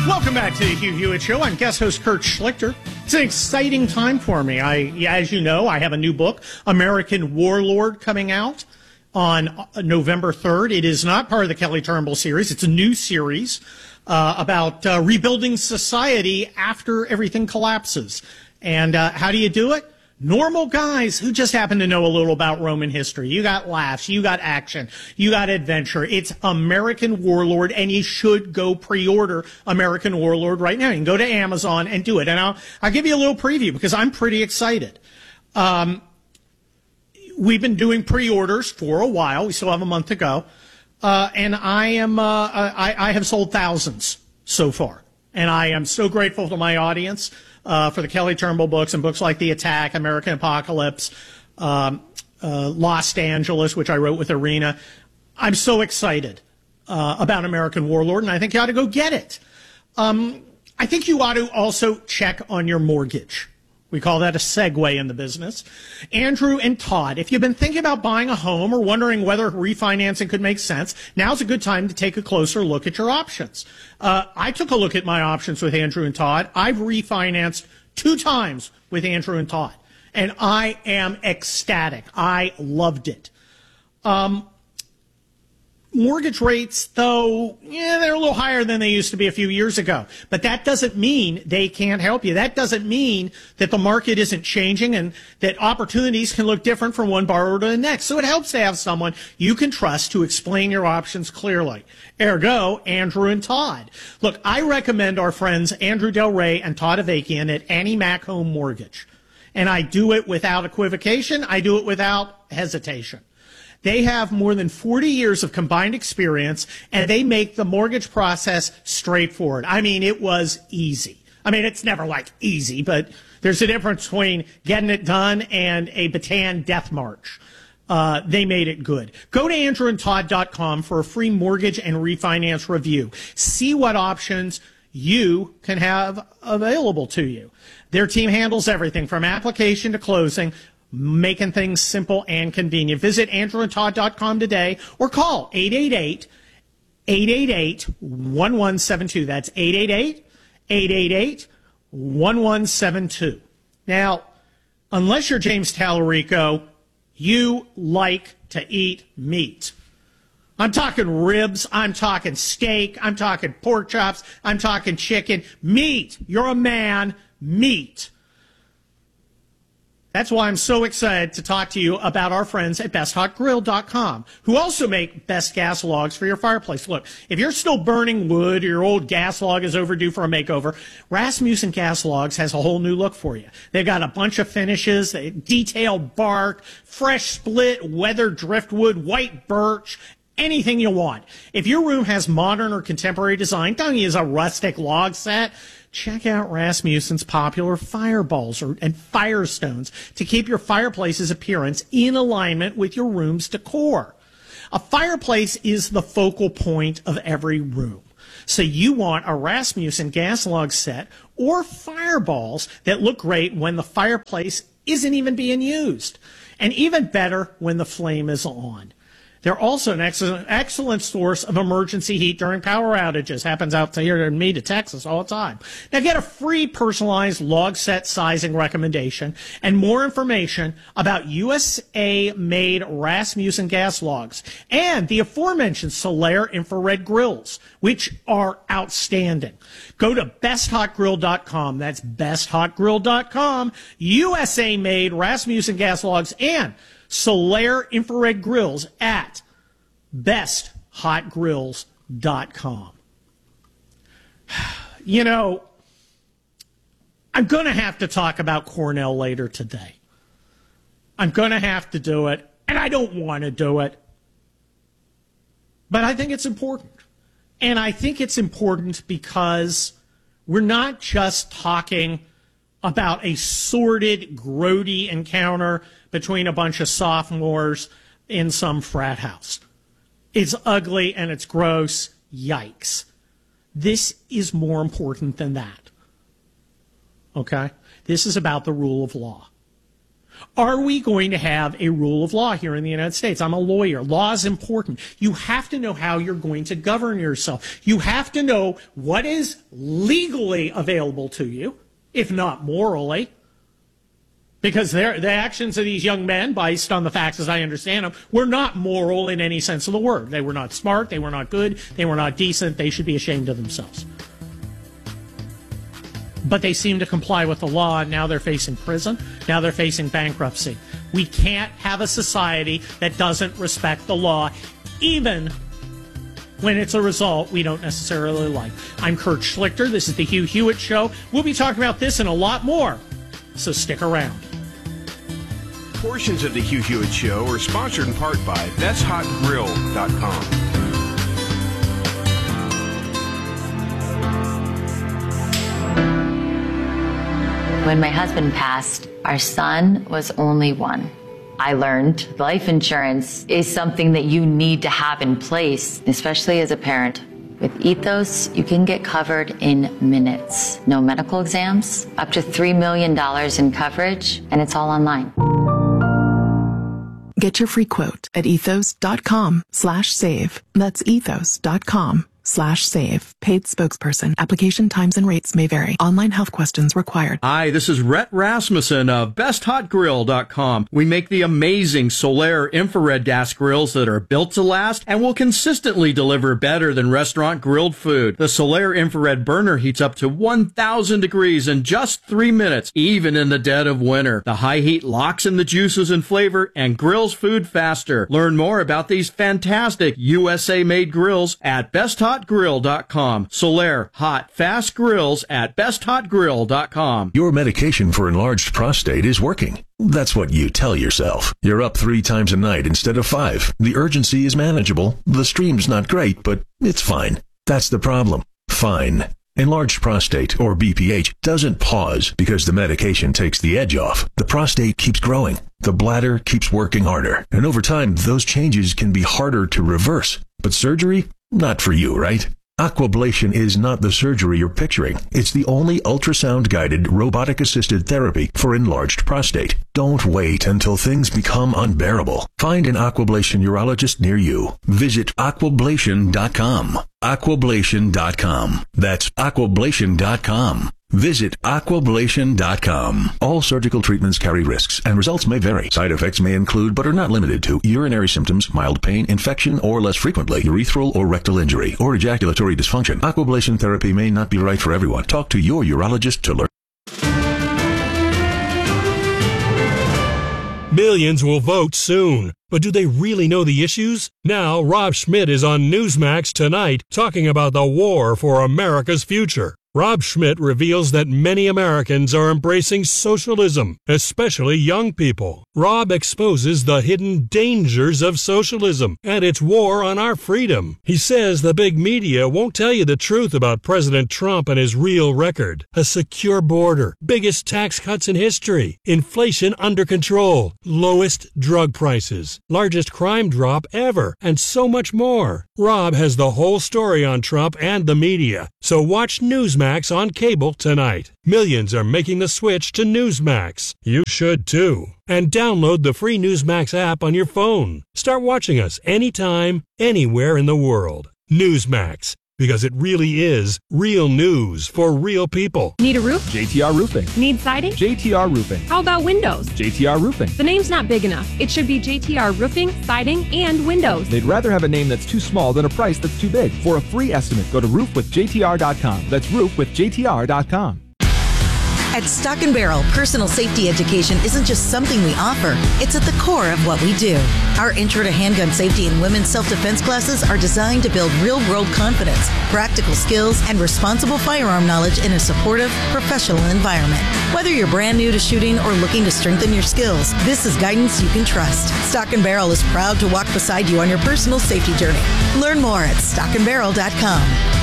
Welcome back to the Hugh Hewitt Show. I'm guest host Kurt Schlichter. It's an exciting time for me. As you know, I have a new book, American Warlord, coming out on November 3rd. It is not part of the Kelly Turnbull series. It's a new series about rebuilding society after everything collapses. And how do you do it? Normal guys who just happen to know a little about Roman history. You got laughs, you got action, you got adventure. It's American Warlord, and you should go pre-order American Warlord right now. You can go to Amazon and do it. And I'll give you a little preview because I'm pretty excited. We've been doing pre-orders for a while. We still have a month to go. And I have sold thousands so far. And I am so grateful to my audience for the Kelly Turnbull books and books like The Attack, American Apocalypse, Los Angeles, which I wrote with Arena. I'm so excited about American Warlord, and I think you ought to go get it. I think you ought to also check on your mortgage. We call that a segue in the business. Andrew and Todd, if you've been thinking about buying a home or wondering whether refinancing could make sense, now's a good time to take a closer look at your options. I took a look at my options with Andrew and Todd. I've refinanced 2 times with Andrew and Todd, and I am ecstatic. I loved it. Mortgage rates, though, they're a little higher than they used to be a few years ago. But that doesn't mean they can't help you. That doesn't mean that the market isn't changing and that opportunities can look different from one borrower to the next. So it helps to have someone you can trust to explain your options clearly. Ergo, Andrew and Todd. Look, I recommend our friends Andrew Del Rey and Todd Avakian at Annie Mac Home Mortgage. And I do it without equivocation. I do it without hesitation. They have more than 40 years of combined experience, and they make the mortgage process straightforward. I mean, it was easy. I mean, it's never like easy, but there's a difference between getting it done and a Bataan death march. They made it good. Go to andrewandtodd.com for a free mortgage and refinance review. See what options you can have available to you. Their team handles everything from application to closing, making things simple and convenient. Visit andrewandtodd.com today or call 888-888-1172. That's 888-888-1172. Now, unless you're James Tallarico, you like to eat meat. I'm talking ribs, I'm talking steak, I'm talking pork chops, I'm talking chicken. Meat. You're a man. Meat. That's why I'm so excited to talk to you about our friends at BestHotGrill.com, who also make best gas logs for your fireplace. Look, if you're still burning wood or your old gas log is overdue for a makeover, Rasmussen Gas Logs has a whole new look for you. They've got a bunch of finishes, detailed bark, fresh split, weathered driftwood, white birch, anything you want. If your room has modern or contemporary design, don't use a rustic log set. Check out Rasmussen's popular fireballs and firestones to keep your fireplace's appearance in alignment with your room's decor. A fireplace is the focal point of every room. So you want a Rasmussen gas log set or fireballs that look great when the fireplace isn't even being used, and even better when the flame is on. They're also an excellent source of emergency heat during power outages. Happens out here to me to Texas all the time. Now get a free personalized log set sizing recommendation and more information about USA-made Rasmussen gas logs and the aforementioned Solaire infrared grills, which are outstanding. Go to BestHotGrill.com. That's BestHotGrill.com. USA-made Rasmussen gas logs and Solaire infrared grills at BestHotGrills.com. You know, I'm going to have to talk about Cornell later today. I'm going to have to do it, and I don't want to do it. But I think it's important. And I think it's important because we're not just talking about a sordid, grody encounter between a bunch of sophomores in some frat house. It's ugly and it's gross. Yikes. This is more important than that. Okay? This is about the rule of law. Are we going to have a rule of law here in the United States? I'm a lawyer. Law is important. You have to know how you're going to govern yourself. You have to know what is legally available to you, if not morally. Because the actions of these young men, based on the facts as I understand them, were not moral in any sense of the word. They were not smart. They were not good. They were not decent. They should be ashamed of themselves. But they seem to comply with the law, and now they're facing prison. Now they're facing bankruptcy. We can't have a society that doesn't respect the law, even when it's a result we don't necessarily like. I'm Kurt Schlichter. This is the Hugh Hewitt Show. We'll be talking about this and a lot more, so stick around. Portions of the Hugh Hewitt Show are sponsored in part by BestHotGrill.com. When my husband passed, our son was only one. I learned life insurance is something that you need to have in place, especially as a parent. With Ethos, you can get covered in minutes. No medical exams, up to $3 million in coverage, and it's all online. Get your free quote at ethos.com/save. That's ethos.com/save. Paid spokesperson. Application times and rates may vary. Online health questions required. Hi, this is Rhett Rasmussen of BestHotGrill.com. We make the amazing Solaire infrared gas grills that are built to last and will consistently deliver better than restaurant grilled food. The Solaire infrared burner heats up to 1,000 degrees in just 3 minutes, even in the dead of winter. The high heat locks in the juices and flavor and grills food faster. Learn more about these fantastic USA-made grills at BestHotGrill.com. Solaire, hot, fast grills at BestHotGrill.com. Your medication for enlarged prostate is working. That's what you tell yourself. You're up 3 times a night instead of 5. The urgency is manageable. The stream's not great, but it's fine. That's the problem. Fine. Enlarged prostate, or BPH, doesn't pause because the medication takes the edge off. The prostate keeps growing. The bladder keeps working harder. And over time, those changes can be harder to reverse. But surgery? Not for you, right? Aquablation is not the surgery you're picturing. It's the only ultrasound-guided, robotic-assisted therapy for enlarged prostate. Don't wait until things become unbearable. Find an Aquablation urologist near you. Visit Aquablation.com. Aquablation.com. That's Aquablation.com. Visit Aquablation.com. All surgical treatments carry risks, and results may vary. Side effects may include, but are not limited to, urinary symptoms, mild pain, infection, or less frequently, urethral or rectal injury, or ejaculatory dysfunction. Aquablation therapy may not be right for everyone. Talk to your urologist to learn. Millions will vote soon. But do they really know the issues? Now, Rob Schmidt is on Newsmax tonight talking about the war for America's future. Rob Schmidt reveals that many Americans are embracing socialism, especially young people. Rob exposes the hidden dangers of socialism and its war on our freedom. He says the big media won't tell you the truth about President Trump and his real record. A secure border, biggest tax cuts in history, inflation under control, lowest drug prices, largest crime drop ever, and so much more. Rob has the whole story on Trump and the media, so watch Newsmax on cable tonight. Millions are making the switch to Newsmax. You should too. And download the free Newsmax app on your phone. Start watching us anytime, anywhere in the world. Newsmax. Because it really is real news for real people. Need a roof? JTR Roofing. Need siding? JTR Roofing. How about windows? JTR Roofing. The name's not big enough. It should be JTR Roofing, Siding, and Windows. They'd rather have a name that's too small than a price that's too big. For a free estimate, go to roofwithjtr.com. That's roofwithjtr.com. At Stock & Barrel, personal safety education isn't just something we offer, it's at the core of what we do. Our Intro to Handgun Safety and Women's Self-Defense classes are designed to build real-world confidence, practical skills, and responsible firearm knowledge in a supportive, professional environment. Whether you're brand new to shooting or looking to strengthen your skills, this is guidance you can trust. Stock & Barrel is proud to walk beside you on your personal safety journey. Learn more at stockandbarrel.com.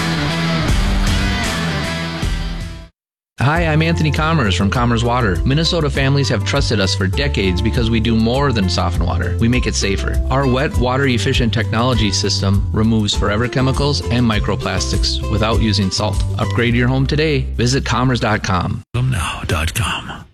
Hi, I'm Anthony Commerce from Commerce Water. Minnesota families have trusted us for decades because we do more than soften water. We make it safer. Our wet, water-efficient technology system removes forever chemicals and microplastics without using salt. Upgrade your home today. Visit commerce.com. Now.com.